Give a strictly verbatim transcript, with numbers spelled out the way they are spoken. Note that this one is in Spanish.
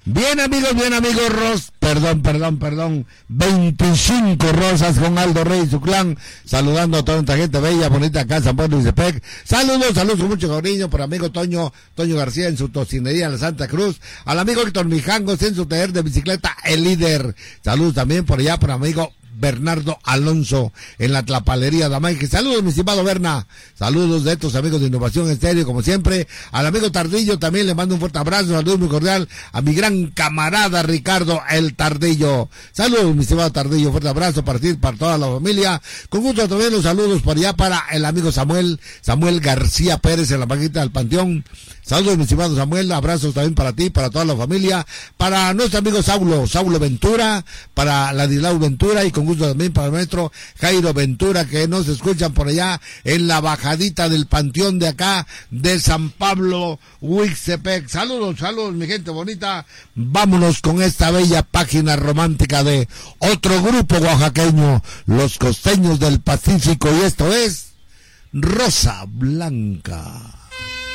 Bien amigos, bien amigos, Ros, perdón, perdón, perdón, veinticinco rosas con Aldo Rey y su clan, saludando a toda esta gente bella, bonita acá en San Pedro y Cepec. Saludos, saludos con mucho cariño por amigo Toño, Toño García en su tocinería en la Santa Cruz, al amigo Héctor Mijangos en su taller de bicicleta El Líder. Saludos también por allá por amigo Bernardo Alonso en la Tlapalería Damaique. Saludos, mi estimado Berna. Saludos de estos amigos de Innovación Estéreo, como siempre. Al amigo Tardillo también le mando un fuerte abrazo, saludos muy cordial a mi gran camarada Ricardo el Tardillo. Saludos, mi estimado Tardillo, fuerte abrazo para ti, para toda la familia. Con gusto también los saludos por allá para el amigo Samuel, Samuel García Pérez en la Paquita del Panteón. Saludos, mi estimado Samuel, abrazos también para ti, para toda la familia, para nuestro amigo Saulo, Saulo Ventura, para Ladislau Ventura y con gusto también para nuestro Jairo Ventura, que nos escuchan por allá en la bajadita del panteón de acá, de San Pablo, Huixtepec. Saludos, saludos, mi gente bonita. Vámonos con esta bella página romántica de otro grupo oaxaqueño, los Costeños del Pacífico, y esto es Rosa Blanca.